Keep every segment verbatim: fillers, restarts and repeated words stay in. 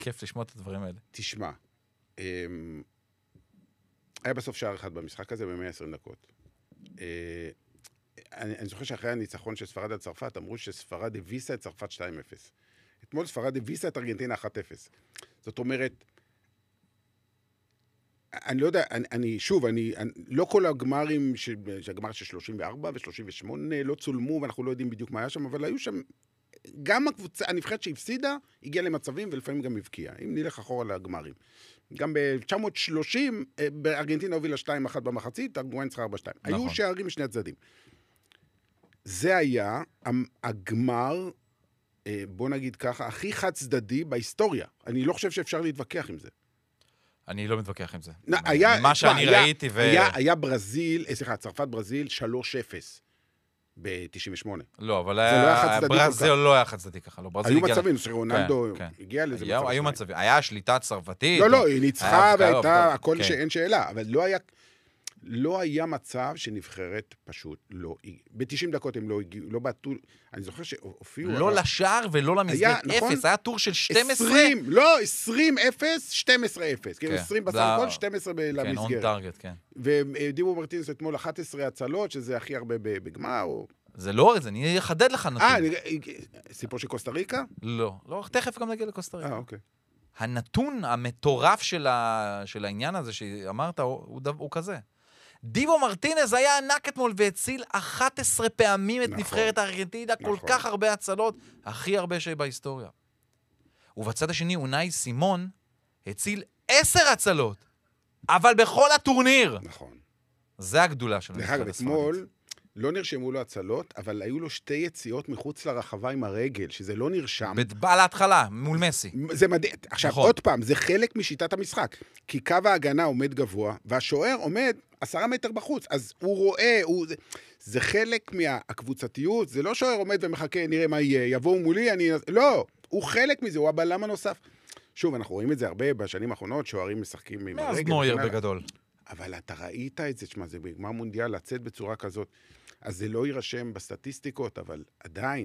כיף לשמוע את הדברים האלה. תשמע, היה בסוף שער אחד במשחק הזה ב-מאה ועשרים דקות. אני, אני זוכר שאחרי הניצחון של ספרד על צרפת, אמרו שספרד הביסה את צרפת שתיים אפס. אתמול ספרד הביסה את ארגנטינה אחת אפס. זאת אומרת, אני לא יודע, אני, אני שוב, אני, אני, לא כל הגמרים, ש, שהגמר של שלושים וארבע ו-שלושים ושמונה לא צולמו, ואנחנו לא יודעים בדיוק מה היה שם, אבל היו שם, גם הקבוצה, הנבחרת שהפסידה, הגיעה למצבים ולפעמים גם הבקיעה. אם נלך אחורה לגמרים. גם ב-תשע מאות ושלושים, בארגנטינה הובילה שתיים אחת במחצית, ארגוואי ניצחה ארבע שתיים. נכון. היו שערים משני הצדדים. זה היה הגמר, בוא נגיד ככה, הכי חד צדדי בהיסטוריה. אני לא חושב שאפשר להתווכח עם זה. אני לא מתווכח עם זה. היה, מה שאני היה, ראיתי ו... היה, היה ברזיל, סליחה, צרפת ברזיל, שלוש אפס ב-תשעים ושמונה. לא, אבל היה... ברזיל לא היה חד צדדי ככה. היו מצבים, שרונלדו הגיע לזה. היו מצבים. היה שליטה צרפתית. לא, לא, היא ניצחה והייתה, הכל שאין שאלה, אבל לא היה... לא היה מצב שנבחרת פשוט לא... ב-תשעים דקות הם לא הגיעו, לא בעטו... אני זוכר שהופיעו... לא לשער ולא למסגרת אפס, היה טור של שתים עשרה. עשרים, לא, עשרים אפס, שתים עשרה אפס. כאילו עשרים בסך הכל, שתים עשרה למסגרת. כן, און טארגט, כן. ודיבו מרטינס אתמול אחת עשרה הצלות, שזה הכי הרבה בגמר, או... זה לא, זה אני אחדד לך נתון. אה, סיפור של קוסטה ריקה? לא, לא, תכף גם נגיע לקוסטה ריקה. אה, אוקיי. הנתון המטורף של העניין הזה שאמרת, הוא כזה. דיבו מרטינז היה ענק אתמול והציל אחת עשרה פעמים את נכון, נבחרת הארגנטינה, נכון. כל כך הרבה הצלות, הכי הרבה שבהיסטוריה. ובצד השני, אונאי סימון הציל עשר הצלות, אבל בכל הטורניר. נכון. זה הגדולה של הנבחרת הספרדית. אתמול לא נרשמו לו הצלות, אבל היו לו שתי יציאות מחוץ לרחבה עם הרגל, שזה לא נרשם. על ההתחלה, מול מסי. זה מדהים. עכשיו, נכון. עוד פעם, זה חלק משיטת המשחק. כי קו ההגנה עומד גבוה, והשוער עומד עשרה מטר בחוץ. אז הוא רואה, הוא... זה, זה חלק מהקבוצתיות, זה לא שוער עומד ומחכה, נראה מה יהיה, יבואו מולי, אני... לא, הוא חלק מזה, הוא הבלם הנוסף. שוב, אנחנו רואים את זה הרבה בשנים האחרונות, שוערים משחקים עם הרגל. מאז נויר בגדול. אבל אתה ראית את זה, שמה, זה בגמר מונדיאל, לצאת בצורה כזאת. אז זה לא יירשם בסטטיסטיקות, אבל עדיין,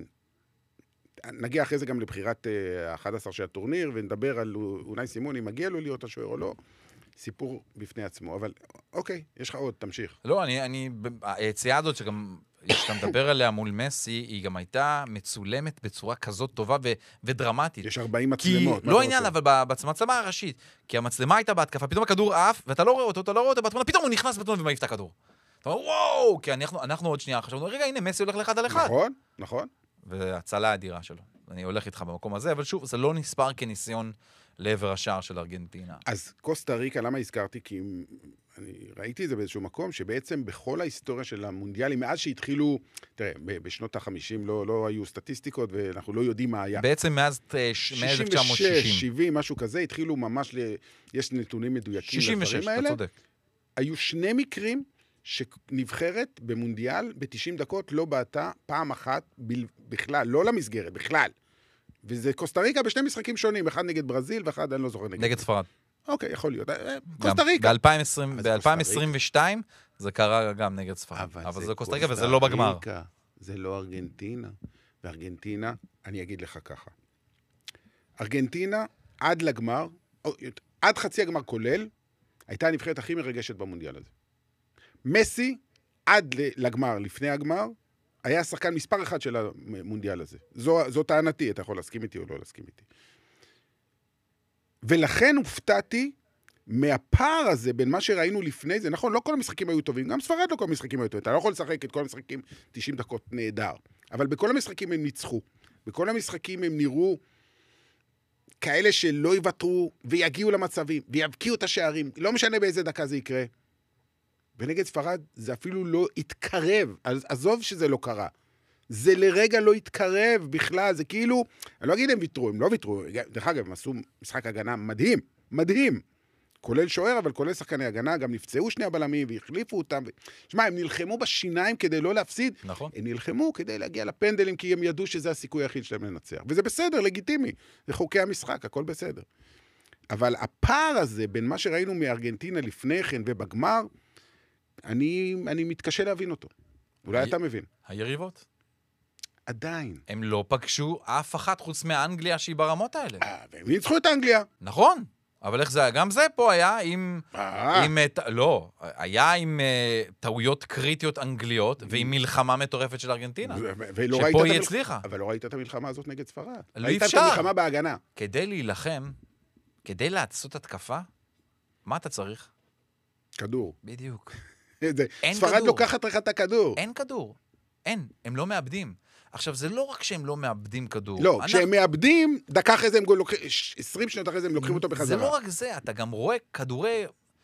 נגיע אחרי זה גם לבחירת ה-אחד עשר של הטורניר, ונדבר על אונאי סימון, אם מגיע לו להיות השוער או לא, סיפור בפני עצמו, אבל אוקיי, יש לך עוד, תמשיך. לא, אני, אני, היציאה הזאת שגם, שאתה מדבר עליה מול מסי, היא גם הייתה מצולמת בצורה כזאת טובה ו- ודרמטית. יש ארבעים מצלמות. לא עניין, אבל במצלמה הראשית, כי המצלמה הייתה בהתקפה, פתאום הכדור עף, ואתה לא רואה אותו, אתה לא רואה אותו, בתמונה, פתאום הוא נכנס בתמונה ומעיף את הכדור. אתה אומר, וואו, כי אנחנו, אנחנו עוד שנייה חשבנו, רגע, הנה, מסי הולך לאחד על אחד. נכון, נכון. והצלה האדירה שלו. אני הולך איתך במקום הזה, אבל שוב, זה לא נספר כניסיון לעבר השער של ארגנטינה. אז קוסטה ריקה, למה הזכרתי? כי אני ראיתי את זה באיזשהו מקום, שבעצם בכל ההיסטוריה של המונדיאלים, מאז שהתחילו, תראה, בשנות ה-חמישים לא, לא היו סטטיסטיקות, ואנחנו לא יודעים מה היה. בעצם מאז אלף תשע מאות שישים. שישים ושש, שבעים, משהו כזה, התחילו ממש, ל... יש נתונים מדויקים לדברים האלה. שישים ושש, אתה צודק. היו שני מקרים שנבחרת במונדיאל ב-תשעים דקות לא בעתה פעם אחת בכלל, לא למסגרת, בכלל. וזה קוסטה ריקה בשני משחקים שונים, אחד נגד ברזיל ואחד אני לא זוכר נגד. נגד ספרד. אוקיי, יכול להיות. קוסטה ריקה. ב-אלפיים עשרים ושתיים זה קרה גם נגד ספרד. אבל זה קוסטה ריקה וזה לא בגמר. זה לא ארגנטינה. וארגנטינה, אני אגיד לך ככה. ארגנטינה עד לגמר, עד חצי הגמר כולל, הייתה הנבחרת הכי מרגשת במונדיאל הזה. מסי, עד לגמר, לפני הגמר, היה שחקן מספר אחד של המונדיאל הזה. זו, זו טענתי, אתה יכול להסכים איתי או לא להסכים איתי. ולכן הופתעתי מהפער הזה בין מה שראינו לפני זה. נכון, לא כל המשחקים היו טובים, גם ספרד לא כל המשחקים היו טובים. אתה לא יכול לשחק את כל המשחקים תשעים דקות נהדר. אבל בכל המשחקים הם ניצחו. בכל המשחקים הם נראו כאלה שלא יוותרו ויגיעו למצבים, ויבקיעו את השערים. לא משנה באיזה דקה זה יקרה. ונגד ספרד זה אפילו לא התקרב, עזוב שזה לא קרה. זה לרגע לא התקרב בכלל, זה כאילו, אני לא אגיד הם ויתרו, הם לא ויתרו, דרך אגב, הם עשו משחק הגנה מדהים, מדהים. כולל שוער, אבל כולל שחקני הגנה, גם נפצעו שני הבלמים והחליפו אותם. שמע, הם נלחמו בשיניים כדי לא להפסיד. נכון. הם נלחמו כדי להגיע לפנדלים, כי הם ידעו שזה הסיכוי היחיד שלהם לנצח. וזה בסדר, לגיטימי. זה חוקי המשחק, הכל בסדר. אבל הפער הזה בין מה שראינו מארגנטינה לפני כן ובגמר, אני, אני מתקשה להבין אותו. אולי אתה מבין. היריבות? עדיין. הם לא פגשו אף אחת חוץ מאנגליה שהיא ברמות האלה. אה, והם ניצחו את אנגליה. נכון. אבל איך זה היה? גם זה פה היה עם... אה. עם לא, היה עם uh, טעויות קריטיות אנגליות, ועם מלחמה מטורפת של ארגנטינה. שפה היא הצליחה. אבל לא ראית את המלחמה הזאת נגד ספרד. לא ראית אפשר. את המלחמה בהגנה. כדי להילחם, כדי לעשות התקפה, מה אתה צריך? כדור. בדיוק. ספרד לוקחת לך את הכדור. אין כדור. אין. הם לא מאבדים. עכשיו, זה לא רק שהם לא מאבדים כדור. לא, אנחנו... כשהם מאבדים, דקה אחרי זה הם לוקחים, עשרים שניות אחרי זה הם לוקחים אותו בחזרה. זה לא רק זה, אתה גם רואה כדורי...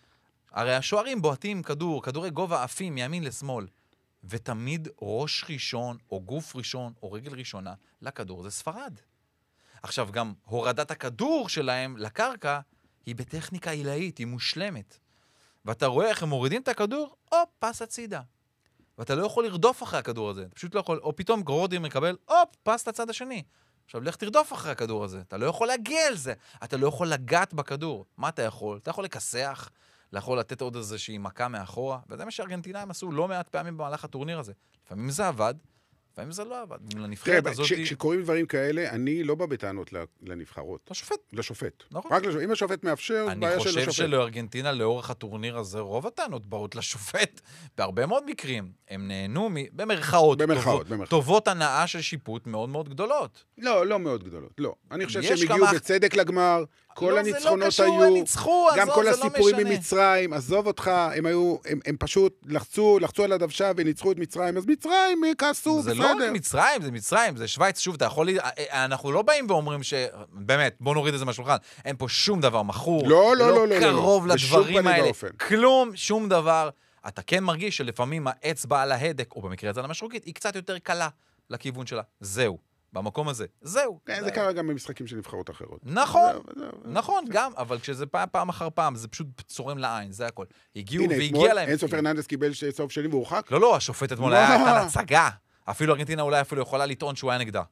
הרי השוערים בועטים כדור, כדורי גובה עפים מימין לשמאל, ותמיד ראש ראשון, או גוף ראשון, או רגל ראשונה, לכדור זה ספרד. עכשיו, גם הורדת הכדור שלהם לקרקע, היא בטכניקה עילאית, היא מושלמת. ואתה רואה איך הם מורידים את הכדור, או פס הצידה. ואתה לא יכול לרדוף אחרי הכדור הזה. אתה פשוט לא יכול, או פתאום גרודים מקבל, הופ, פס לצד השני. עכשיו, לך תרדוף אחרי הכדור הזה. אתה לא יכול להגיע על זה. אתה לא יכול לגעת בכדור. מה אתה יכול? אתה יכול לקסח, אתה יכול לתת עוד איזושהי מכה מאחורה, וזה מה שארגנטינאים עשו לא מעט פעמים במהלך הטורניר הזה. לפעמים זה עבד, לפעמים זה לא עבד. לנבחרת הזאת... כשקוראים דברים כאלה, אני לא בא בטענות לנבחרות. לשופט. לשופט. נכון. רק לשופט. אם השופט מאפשר, בעיה של השופט. אני חושב שלארגנטינה לאורך הטורניר הזה, רוב הטענות באות לשופט. בהרבה מאוד מקרים, הם נהנו במרכאות. במרכאות, במרכאות. טובות הנאה של שיפוט מאוד מאוד גדולות. לא, לא מאוד גדולות. לא. אני חושב שהם הגיעו בצדק לגמר. כל הניצחונות היו, גם כל הסיפורים ממצרים, עזוב אותך, הם היו, הם פשוט לחצו, לחצו על הדוושה וניצחו את מצרים, אז מצרים כעסו, בסדר. זה לא רק מצרים, זה מצרים, זה שוויץ, שוב, אתה יכול, אנחנו לא באים ואומרים ש, באמת, בוא נוריד את זה מהשולחן, אין פה שום דבר מכור, לא, לא, לא, לא קרוב לדברים האלה, כלום, שום דבר. אתה כן מרגיש שלפעמים האצבע על ההדק, או במקרה הזה על המשרוקית, היא קצת יותר קלה לכיוון שלה. זהו. במקום הזה. זהו. זה קרה גם במשחקים של נבחרות אחרות. נכון, נכון, גם, אבל כשזה פעם אחר פעם, זה פשוט צורם לעין, זה הכל. הגיעו והגיע להם. אינסו פרננדס קיבל סוף שני והורחק? לא, לא, השופט אתמול היה כאן הצגה. אפילו ארגנטינה אולי אפילו יכולה לטעון שהוא היה נגדה.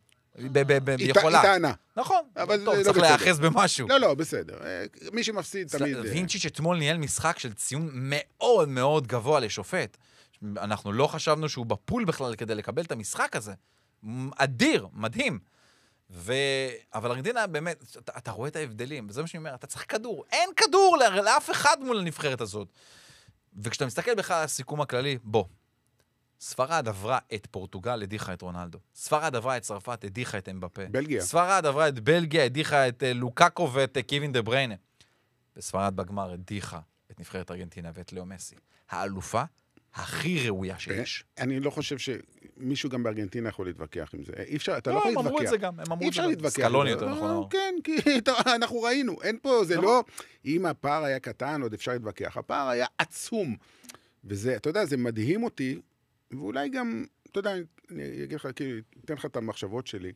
היא טענה. נכון, צריך להיאחז במשהו. לא, לא, בסדר. מי שמפסיד תמיד... וינצ'יץ' אתמול ניהל משחק של ציון מאוד מאוד גבוה לשופט. אנחנו לא חשבנו שהוא בפול בכלל כדי לקבל את המשחק הזה. אדיר, מדהים. ו... אבל ארגנטינה באמת, אתה, אתה רואה את ההבדלים, וזה מה שאני אומר, אתה צריך כדור. אין כדור לאף אחד מול הנבחרת הזאת. וכשאתה מסתכל בכלל על הסיכום הכללי, בוא. ספרד עברה את פורטוגל, הדיחה את רונלדו. ספרד עברה את צרפת, הדיחה את אמבפה. בלגיה. ספרד עברה את בלגיה, הדיחה את לוקאקו ואת קיווין דה בריינה. וספרד בגמר הדיחה את נבחרת ארגנטינה ואת לאו מסי. האלופה הכי ראויה שיש. אני לא חושב שמישהו גם בארגנטינה יכול להתווכח עם זה. אי אפשר, אתה לא יכול להתווכח. הם אמרו את זה גם, הם אמרו את זה. אי אפשר להתווכח. סקלוני יותר נכון. כן, כי אנחנו ראינו. אין פה, זה לא... אם הפער היה קטן, עוד אפשר להתווכח. הפער היה עצום. וזה, אתה יודע, זה מדהים אותי, ואולי גם, אתה יודע, אני אגיד לך, כי אתן לך את המחשבות שלי.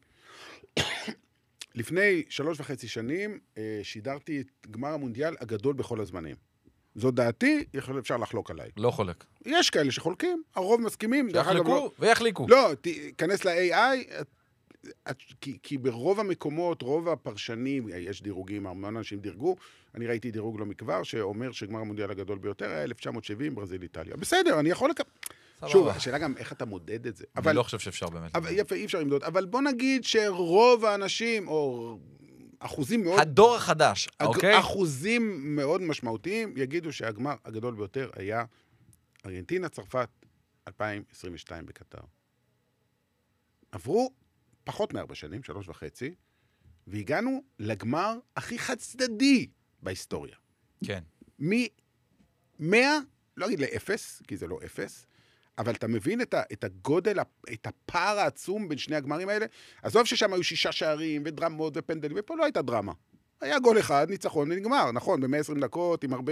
לפני שלוש וחצי שנים שידרתי את גמר המונדיאל הגדול בכל הזמנים. זו דעתי, אפשר לחלוק עליי. לא חולק. יש כאלה שחולקים, הרוב מסכימים. שיחלקו ויחליקו. לא, תיכנס ל-איי איי, כי, כי ברוב המקומות, רוב הפרשנים, יש דירוגים, המון אנשים דירגו, אני ראיתי דירוג לא מכבר, שאומר שגמר המונדיאל הגדול ביותר היה אלף תשע מאות שבעים, ברזיל, איטליה. בסדר, אני יכול לקבל... שוב, השאלה גם איך אתה מודד את זה. אני אבל, לא חושב שאפשר באמת. אבל, יפה, אי אפשר למדוד, אבל בוא נגיד שרוב האנשים, או... אחוזים מאוד... הדור החדש, אוקיי? אחוזים מאוד משמעותיים יגידו שהגמר הגדול ביותר היה ארגנטינה, צרפת, אלפיים עשרים ושתיים בקטר. עברו פחות מארבע שנים, שלוש וחצי, והגענו לגמר הכי חד צדדי בהיסטוריה. כן. מ-מאה, לא אגיד לאפס, כי זה לא אפס, אבל אתה מבין את, ה, את הגודל, את הפער העצום בין שני הגמרים האלה? עזוב ששם היו שישה שערים ודרמות ופנדלים, ופה לא הייתה דרמה. היה גול אחד, ניצחון ונגמר, נכון, ב-מאה ועשרים דקות, עם הרבה...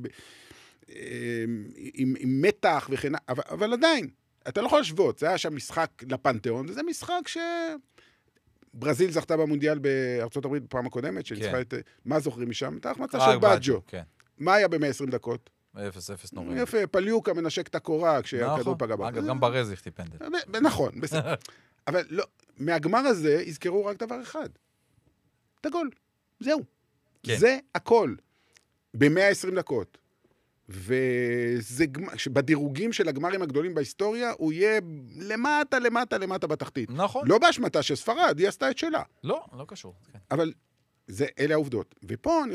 עם, עם מתח וכן... אבל, אבל עדיין, אתה לא יכול להשוות, זה היה שם משחק לפנתיאון, וזה משחק ש... ברזיל זכתה במונדיאל בארצות הברית בפעם הקודמת, שניצחה כן. את... מה זוכרים משם? את ההחמצה של בג'ו. כן. מה היה ב-מאה ועשרים דקות? אפס, אפס נורים. יפה, פליוקה מנשק את הקורה כשהכדור פגע בה. אגב, גם ברז יחטיא פנדל. נכון, בסדר. אבל לא, מהגמר הזה יזכרו רק דבר אחד. את הגול. זהו. זה הכל. ב-מאה ועשרים דקות. ובדירוגים של הגמרים הגדולים בהיסטוריה, הוא יהיה למטה, למטה, למטה בתחתית. נכון. לא באשמתה של ספרד, היא עשתה את שלה. לא, לא קשור. כן. אבל זה, אלה העובדות. ופה אני